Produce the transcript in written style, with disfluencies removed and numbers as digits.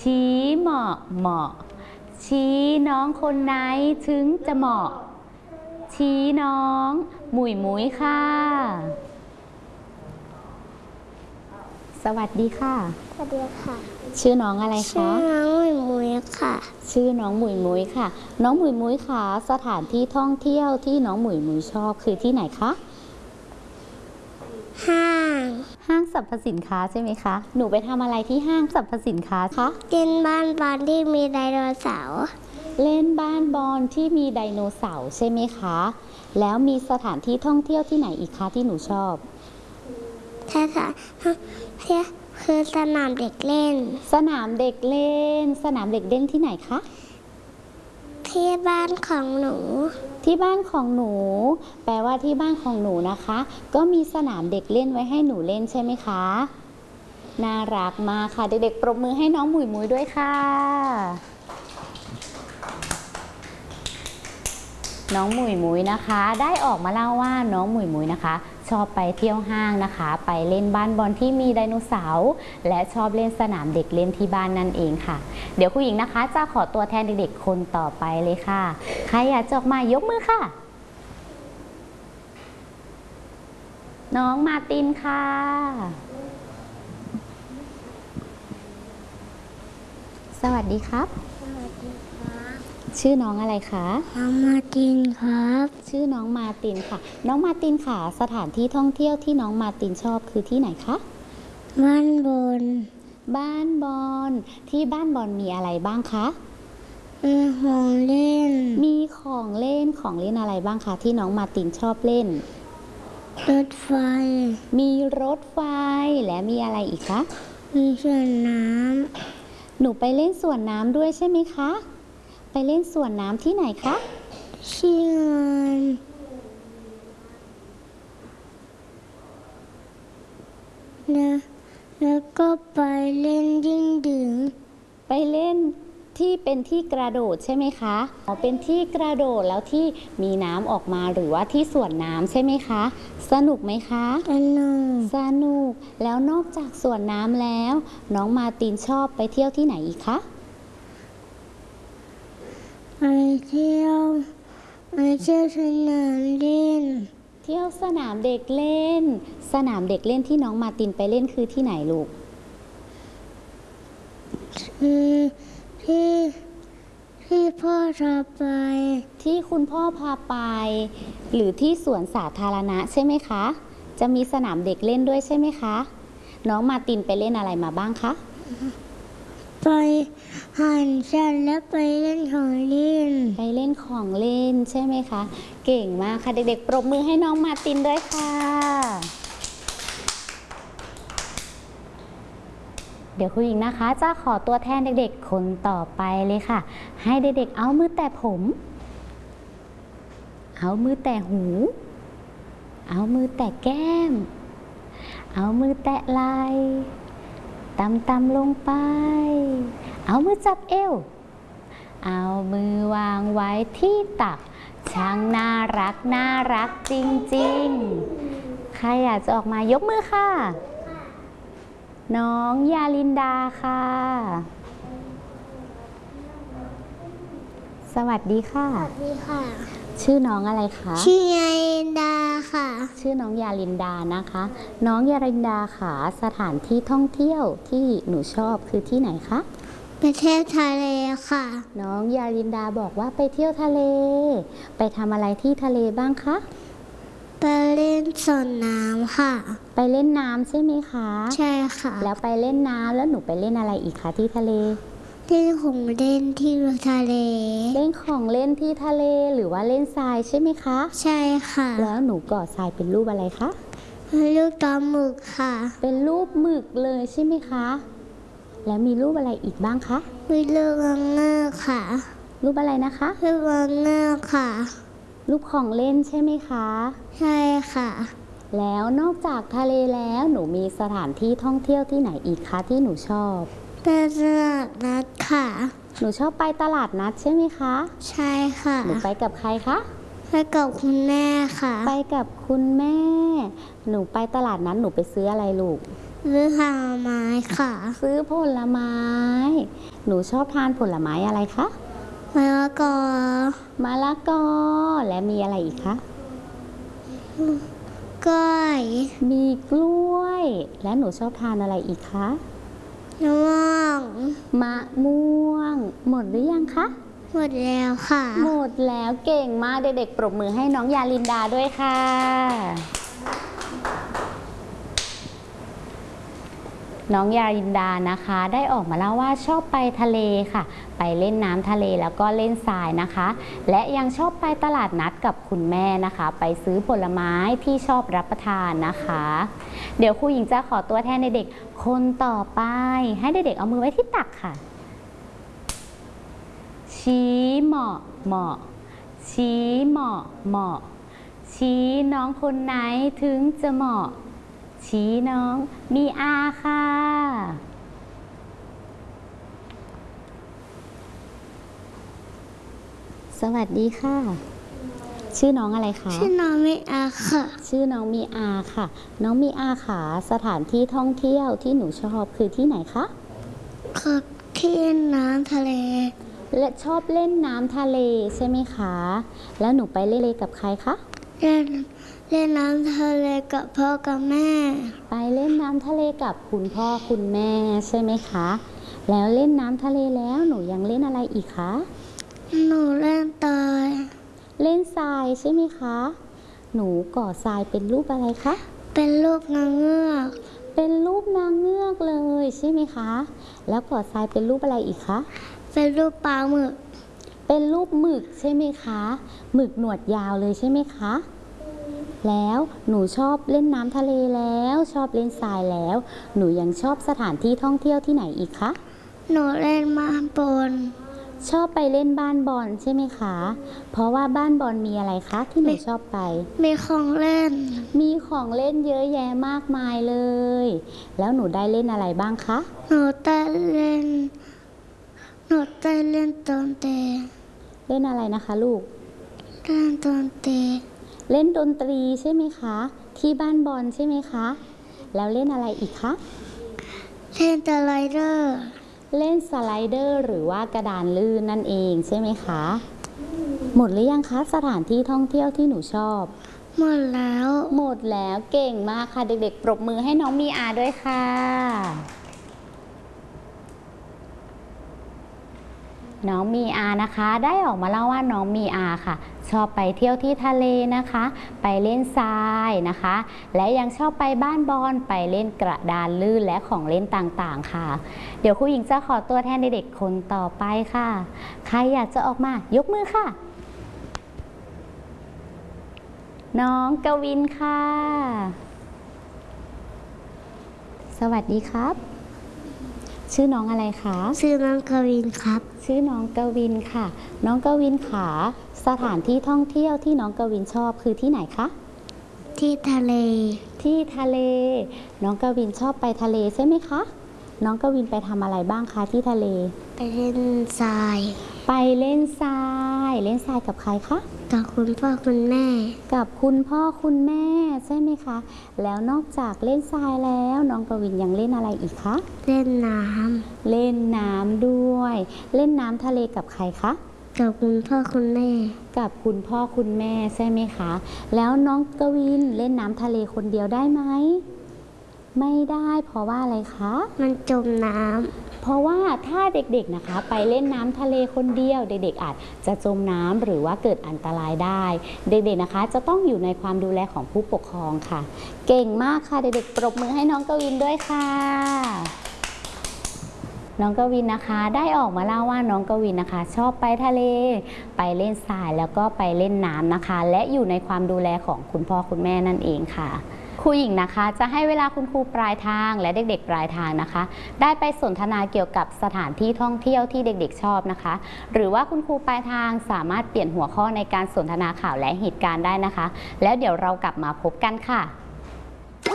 ชี้เหมาะเหมาะชี้น้องคนไหนถึงจะเหมาะชี้น้องหมุยหมุยค่ะสวัสดีค่ะสวัสดีค่ะชื่อน้องอะไรคะชื่อน้องหมุยหมุยค่ะชื่อน้องหมุยหมุยค่ะน้องหมุยหมุยค่ะสถานที่ท่องเที่ยวที่น้องหมุยหมุยชอบคือที่ไหนคะห้างสรรพสินค้าใช่ไหมคะหนูไปทำอะไรที่ห้างสรรพสินค้าคะเล่นบ้านบอลที่มีไดโนเสาร์เล่นบ้านบอลที่มีไดโนเสาร์ใช่ไหมคะแล้วมีสถานที่ท่องเที่ยวที่ไหนอีกคะที่หนูชอบใช่ค่ะคือสนามเด็กเล่นสนามเด็กเล่นสนามเด็กเล่นที่ไหนคะที่บ้านของหนูที่บ้านของหนูแปลว่าที่บ้านของหนูนะคะก็มีสนามเด็กเล่นไว้ให้หนูเล่นใช่ไหมคะน่ารักมากค่ะเด็กๆปรบมือให้น้องหมุยหมุยด้วยค่ะน้องหมุยหมุยนะคะได้ออกมาเล่าว่าน้องหมุยหมุยนะคะชอบไปเที่ยวห้างนะคะไปเล่นบ้านบอลที่มีไดโนเสาร์และชอบเล่นสนามเด็กเล่นที่บ้านนั่นเองค่ะเดี๋ยวคุณหญิงนะคะจะขอตัวแทนเด็กๆคนต่อไปเลยค่ะใครอยากจะออกมายกมือค่ะน้องมาตินค่ะสวัสดีครับสวัสดีครับชื่อน้องอะไรคะน้องมาตินครับชื่อน้องมาตินค่ะน้องมาตินค่ะสถานที่ท่องเที่ยวที่น้องมาตินชอบคือที่ไหนคะบ้านบอลบ้านบอลที่บ้านบอลมีอะไรบ้างคะมีของเล่นมีของเล่นอะไรบ้างคะที่น้องมาตินชอบเล่นรถไฟมีรถไฟและมีอะไรอีกคะมีสวนน้ำหนูไปเล่นสวนน้ำด้วยใช่ไหมคะไปเล่นสวนน้ำที่ไหนคะชิงอนนะแล้วก็ไปเล่นดิ้งดึงไปเล่นที่เป็นที่กระโดดใช่ไหมคะเป็นที่กระโดดแล้วที่มีน้ำออกมาหรือว่าที่สวนน้ำใช่ไหมคะสนุกไหมคะสนุกแล้วนอกจากสวนน้ำแล้วน้องมาตินชอบไปเที่ยวที่ไหนอีกคะไปเที่ยวสนามเล่นเที่ยวสนามเด็กเล่นสนามเด็กเล่นที่น้องมาตินไปเล่นคือที่ไหนลูกที่พ่อพาไปที่คุณพ่อพาไปหรือที่สวนสาธารณะใช่ไหมคะจะมีสนามเด็กเล่นด้วยใช่ไหมคะน้องมาตินไปเล่นอะไรมาบ้างคะไปหันชันและไปเล่นของเล่นใช่ไหมคะเก่งมากค่ะเด็กๆปรบมือให้น้องมาตินด้วยค่ะเดี๋ยวคุณหญิงนะคะจะขอตัวแทนเด็กๆคนต่อไปเลยค่ะให้เด็กๆเอามือแตะผมเอามือแตะหูเอามือแตะแก้มเอามือแตะไหล่ต่ำๆลงไปเอามือจับเอวเอามือวางไว้ที่ตักช่างน่ารักจริงๆใครอยากจะออกมายกมือค่ะน้องยาลินดาค่ะสวัสดีค่ะสวัสดีค่ะชื่อน้องอะไรคะชื่อยาลินดาค่ะชื่อน้องยาลินดานะคะน้องยาลินดาค่ะสถานที่ท่องเที่ยวที่หนูชอบคือที่ไหนคะไปเที่ยวทะเลค่ะน้องยาลินดาบอกว่าไปเที่ยวทะเลไปทำอะไรที่ทะเลบ้างคะไปเล่นสวนน้ำค่ะไปเล่นน้ำใช่ไหมคะใช่ค่ะแล้วไปเล่นน้ำแล้วหนูไปเล่นอะไรอีกคะที่ทะเลเล่นของเล่นที่ทะเลเล่นของเล่นที่ทะเลหรือว่าเล่นทรายใช่ไหมคะใช่ค่ะแล้วหนูก่อทรายเป็นรูปอะไรคะรูปตัวหมึกค่ะเป็นรูปหมึกเลยใช่ไหมคะแล้วมีรูปอะไรอีกบ้างคะมีรูปวังเงือกค่ะรูปอะไรนะคะรูปวังเงือกค่ะรูปของเล่นใช่ไหมคะใช่ค่ะแล้วนอกจากทะเลแล้วหนูมีสถานที่ท่องเที่ยวที่ไหนอีกคะที่หนูชอบไปตลาดนัดค่ะหนูชอบไปตลาดนัดใช่ไหมคะใช่ค่ะหนูไปกับใครคะไปกับคุณแม่ค่ะไปกับคุณแม่หนูไปตลาดนัดหนูไปซื้ออะไรลูกซื้อผลไม้ค่ะซื้อผลไม้หนูชอบทานผลไม้อะไรคะมะละกอมะละกอ และมีอะไรอีกคะก้อยมีกล้วย และหนูชอบทานอะไรอีกคะมะม่วงมะม่วง หมดหรือยังคะหมดแล้วค่ะหมดแล้วเก่งมากเด็กๆปรบมือให้น้องยาลินดาด้วยค่ะ น้องยาลินดานะคะได้ออกมาเล่าว่าชอบไปทะเลค่ะ ไปเล่นน้ำทะเลแล้วก็เล่นทรายนะคะ และยังชอบไปตลาดนัดกับคุณแม่นะคะ ไปซื้อผลไม้ที่ชอบรับประทานนะคะ เดี๋ยวครูหญิงจะขอตัวแทนเด็กๆคนต่อไปให้เด็กๆเอามือไว้ที่ตักค่ะชี้เหมาะเหมาะชี้เหมาะเหมาะชี้น้องคนไหนถึงจะเหมาะชี้น้องมีอาค่ะสวัสดีค่ะชื่อน้องอะไรคะชื่อน้องไม่อาค่ะชื่อน้องมีอาค่ะน้องมีอาค่ะสถานที่ท่องเที่ยวที่หนูชอบคือที่ไหนคะคือที่น้ำทะเลและชอบเล่นน้ำทะเลใช่ไหมคะแล้วหนูไปเล่นกับใครคะเล่นน้ำทะเลกับพ่อกับแม่ไปเล่นน้ำทะเลกับคุณพ่อคุณแม่ใช่ไหมคะแล้วเล่นน้ำทะเลแล้วหนูยังเล่นอะไรอีกคะหนูเล่นตายเล่นทรายใช่ไหมคะหนูก่อทรายเป็นรูปอะไรคะเป็นลูกนางเงือกเป็นรูปนางเงือกเลยใช่ไหมคะแล้วก่อทรายเป็นรูปอะไรอีกคะเป็นลูกปลาหมึกเป็นรูปหมึกใช่ไหมคะหมึกหนวดยาวเลยใช่ไหมคะแล้วหนูชอบเล่นน้ำทะเลแล้วชอบเล่นทรายแล้วหนูยังชอบสถานที่ท่องเที่ยวที่ไหนอีกคะหนูเล่นมาบนชอบไปเล่นบ้านบอลใช่ไหมคะเพราะว่าบ้านบอลมีอะไรคะที่หนูชอบไปมีของเล่นมีของเล่นเยอะแยะมากมายเลยแล้วหนูได้เล่นอะไรบ้างคะหนูได้เล่นตอนเตะเล่นอะไรนะคะลูกเล่นตอนเตะเล่นดนตรีใช่ไหมคะที่บ้านบอลใช่ไหมคะแล้วเล่นอะไรอีกคะเล่นสไลเดอร์เล่นสไลเดอร์หรือว่ากระดานลื่นนั่นเองใช่ไหมคะหมดหรือยังคะสถานที่ท่องเที่ยวที่หนูชอบหมดแล้วหมดแล้วเก่งมากค่ะเด็กๆปรบมือให้น้องมีอาด้วยค่ะน้องมีอานะคะได้ออกมาเล่าว่าน้องมีอาค่ะชอบไปเที่ยวที่ทะเลนะคะไปเล่นทรายนะคะและยังชอบไปบ้านบอลไปเล่นกระดานลื่นและของเล่นต่างๆค่ะเดี๋ยวครูหญิงจะขอตัวแทนเด็กๆคนต่อไปค่ะใครอยากจะออกมายกมือค่ะน้องกวินค่ะสวัสดีครับชื่อน้องอะไรคะชื่อน้องกวินครับชื่อน้องกวินค่ะน้องกวินค่ะสถานที่ท่องเที่ยวที่น้องกวินชอบคือที่ไหนคะที่ทะเลที่ทะเลน้องกวินชอบไปทะเลใช่ไหมคะน้องกวินไปทำอะไรบ้างคะที่ทะเลไปเล่นทรายไปเล่นทรายเล่นทรายกับใครคะกับคุณพ่อคุณแม่กับคุณพ่อคุณแม่ใช่ไหมคะแล้วนอกจากเล่นทรายแล้วน้องกวินยังเล่นอะไรอีกคะเล่นน้ำเล่นน้ำด้วยเล่นน้ำทะเลกับใครคะกับคุณพ่อคุณแม่กับคุณพ่อคุณแม่ใช่ไหมคะแล้วน้องกวินเล่นน้ำทะเลคนเดียวได้ไหมไม่ได้เพราะว่าอะไรคะมันจมน้ำเพราะว่าถ้าเด็กๆนะคะไปเล่นน้ำทะเลคนเดียวเด็กๆอาจจะจมน้ำหรือว่าเกิดอันตรายได้เด็กๆนะคะจะต้องอยู่ในความดูแลของผู้ปกครองค่ะเก่งมากค่ะเด็กๆปรบมือให้น้องกวินด้วยค่ะน้องกวินนะคะได้ออกมาเล่าว่าน้องกวินนะคะชอบไปทะเลไปเล่นทรายแล้วก็ไปเล่นน้ำนะคะและอยู่ในความดูแลของคุณพ่อคุณแม่นั่นเองค่ะครูหญิงนะคะจะให้เวลาคุณครูปลายทางและเด็กๆปลายทางนะคะได้ไปสนทนาเกี่ยวกับสถานที่ท่องเที่ยวที่เด็กๆชอบนะคะหรือว่าคุณครูปลายทางสามารถเปลี่ยนหัวข้อในการสนทนาข่าวและเหตุการณ์ได้นะคะแล้วเดี๋ยวเรากลับมาพบกันค่ะ